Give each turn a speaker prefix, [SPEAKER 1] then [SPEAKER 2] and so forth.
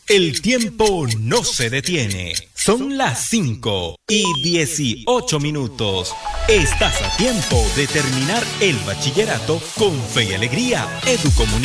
[SPEAKER 1] El tiempo no se detiene. Son las 5:18. Estás a tiempo de terminar el bachillerato con fe y alegría. Educomunicación.